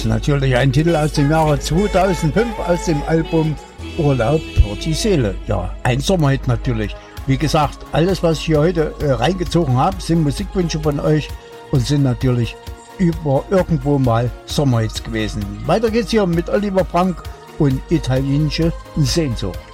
ist natürlich ein Titel aus dem Jahre 2005 aus dem Album Urlaub für die Seele. Ja, ein Sommerhit natürlich. Wie gesagt, alles, was ich hier heute reingezogen habe, sind Musikwünsche von euch und sind natürlich irgendwo mal Sommerhits gewesen. Weiter geht's hier mit Oliver Frank und italienische Sehnsucht.